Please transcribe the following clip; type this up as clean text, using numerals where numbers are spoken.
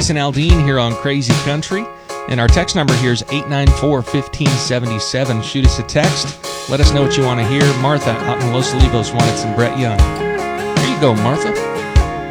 Jason Aldean here on Crazy Country, and our text number here is 894-1577. Shoot us a text. Let us know what you want to hear. Martha out in Los Olivos wanted some Brett Young. Here you go, Martha.